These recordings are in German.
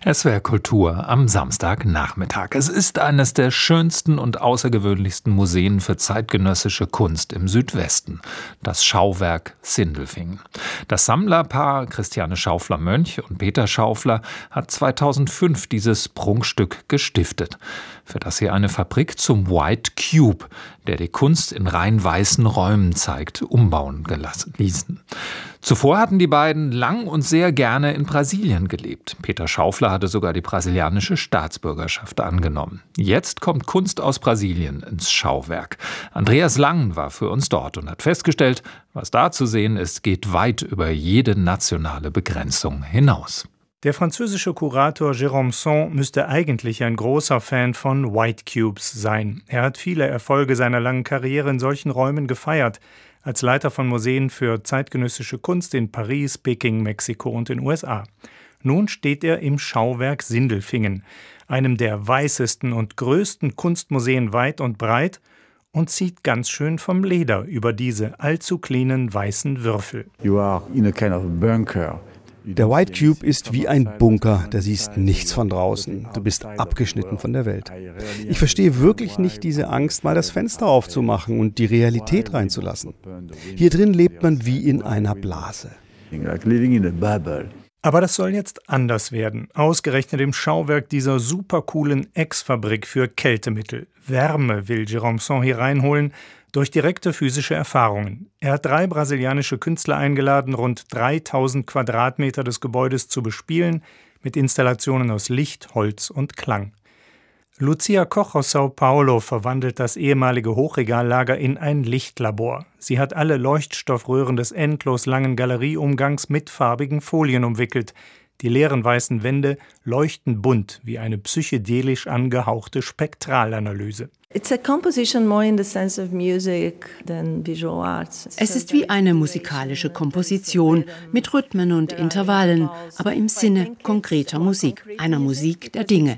SWR Kultur am Samstagnachmittag. Es ist eines der schönsten und außergewöhnlichsten Museen für zeitgenössische Kunst im Südwesten, das Schauwerk Sindelfingen. Das Sammlerpaar Christiane Schaufler-Mönch und Peter Schaufler hat 2005 dieses Prunkstück gestiftet, für das sie eine Fabrik zum White Cube, der die Kunst in rein weißen Räumen zeigt, umbauen ließen. Zuvor hatten die beiden lang und sehr gerne in Brasilien gelebt. Peter Schaufler hatte sogar die brasilianische Staatsbürgerschaft angenommen. Jetzt kommt Kunst aus Brasilien ins Schauwerk. Andreas Lang war für uns dort und hat festgestellt, was da zu sehen ist, geht weit über jede nationale Begrenzung hinaus. Der französische Kurator Jérôme Son müsste eigentlich ein großer Fan von White Cubes sein. Er hat viele Erfolge seiner langen Karriere in solchen Räumen gefeiert, als Leiter von Museen für zeitgenössische Kunst in Paris, Peking, Mexiko und den USA. Nun steht er im Schauwerk Sindelfingen, einem der weißesten und größten Kunstmuseen weit und breit, und zieht ganz schön vom Leder über diese allzu cleanen weißen Würfel. You are in a kind of bunker. Der White Cube ist wie ein Bunker, da siehst nichts von draußen. Du bist abgeschnitten von der Welt. Ich verstehe wirklich nicht diese Angst, mal das Fenster aufzumachen und die Realität reinzulassen. Hier drin lebt man wie in einer Blase. Aber das soll jetzt anders werden. Ausgerechnet im Schauwerk dieser supercoolen Ex-Fabrik für Kältemittel. Wärme will Jérôme Son hier reinholen durch direkte physische Erfahrungen. Er hat 3 brasilianische Künstler eingeladen, rund 3000 Quadratmeter des Gebäudes zu bespielen, mit Installationen aus Licht, Holz und Klang. Lucia Koch aus Sao Paulo verwandelt das ehemalige Hochregallager in ein Lichtlabor. Sie hat alle Leuchtstoffröhren des endlos langen Galerieumgangs mit farbigen Folien umwickelt. Die leeren weißen Wände leuchten bunt wie eine psychedelisch angehauchte Spektralanalyse. Es ist wie eine musikalische Komposition mit Rhythmen und Intervallen, aber im Sinne konkreter Musik, einer Musik der Dinge.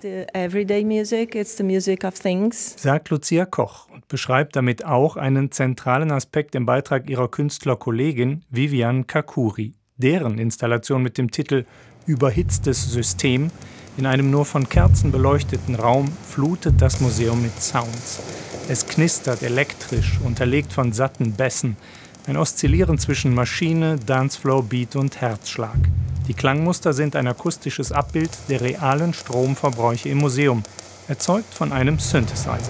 Sagt Lucia Koch und beschreibt damit auch einen zentralen Aspekt im Beitrag ihrer Künstlerkollegin Viviane Kakuri. Deren Installation mit dem Titel Überhitztes System in einem nur von Kerzen beleuchteten Raum flutet das Museum mit Sounds. Es knistert elektrisch, unterlegt von satten Bässen. Ein Oszillieren zwischen Maschine, Dancefloor, Beat und Herzschlag. Die Klangmuster sind ein akustisches Abbild der realen Stromverbräuche im Museum, erzeugt von einem Synthesizer.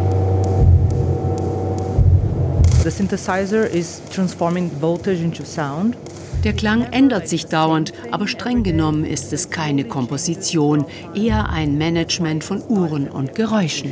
The synthesizer is transforming voltage into sound. Der Klang ändert sich dauernd, aber streng genommen ist es keine Komposition, eher ein Management von Uhren und Geräuschen.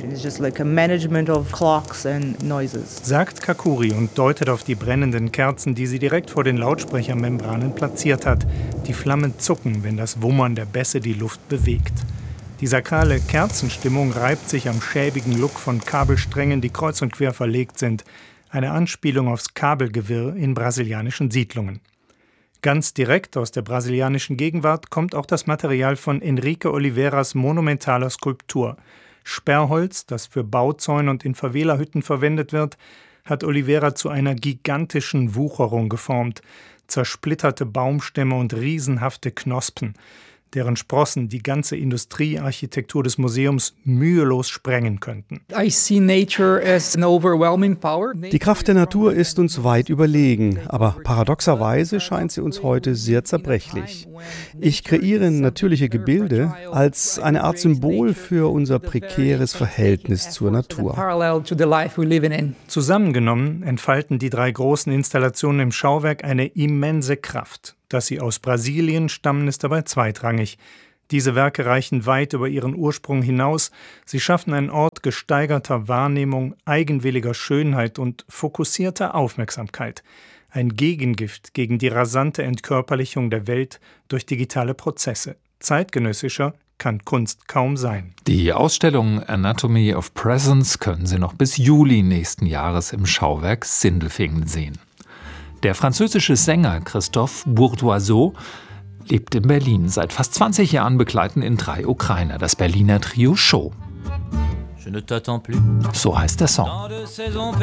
Sagt Kakuri und deutet auf die brennenden Kerzen, die sie direkt vor den Lautsprechermembranen platziert hat. Die Flammen zucken, wenn das Wummern der Bässe die Luft bewegt. Die sakrale Kerzenstimmung reibt sich am schäbigen Look von Kabelsträngen, die kreuz und quer verlegt sind. Eine Anspielung aufs Kabelgewirr in brasilianischen Siedlungen. Ganz direkt aus der brasilianischen Gegenwart kommt auch das Material von Enrique Oliveiras monumentaler Skulptur. Sperrholz, das für Bauzäune und in Favela-Hütten verwendet wird, hat Oliveira zu einer gigantischen Wucherung geformt. Zersplitterte Baumstämme und riesenhafte Knospen, deren Sprossen die ganze Industriearchitektur des Museums mühelos sprengen könnten. Die Kraft der Natur ist uns weit überlegen, aber paradoxerweise scheint sie uns heute sehr zerbrechlich. Ich kreiere natürliche Gebilde als eine Art Symbol für unser prekäres Verhältnis zur Natur. Zusammengenommen entfalten die 3 großen Installationen im Schauwerk eine immense Kraft. Dass sie aus Brasilien stammen, ist dabei zweitrangig. Diese Werke reichen weit über ihren Ursprung hinaus. Sie schaffen einen Ort gesteigerter Wahrnehmung, eigenwilliger Schönheit und fokussierter Aufmerksamkeit. Ein Gegengift gegen die rasante Entkörperlichung der Welt durch digitale Prozesse. Zeitgenössischer kann Kunst kaum sein. Die Ausstellung Anatomy of Presence können Sie noch bis Juli nächsten Jahres im Schauwerk Sindelfingen sehen. Der französische Sänger Christophe Bourdoiseau lebt in Berlin. Seit fast 20 Jahren begleiten ihn 3 Ukrainer, das Berliner Trio Show. So heißt der Song.